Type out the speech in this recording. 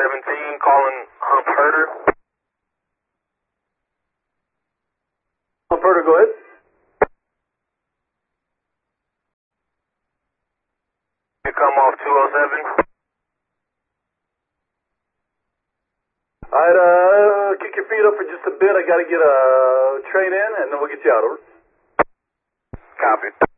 17 calling Hump Herder. Hump Herder, go ahead. You come off 207. Alright, kick your feet up for just a bit. I gotta get a train in and then we'll get you out, over. Copy.